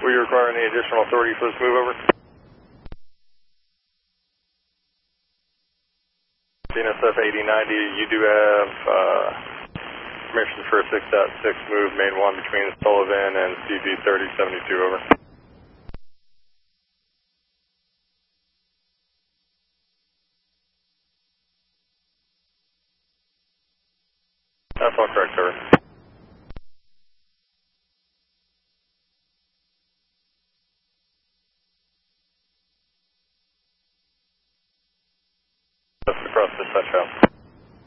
Will you require any additional authority for this move over? CNSF 8090, you do have permission for a 6.6 move, main 1 between Sullivan and CB 3072, over. That's all correct, over. That's across the touchdown.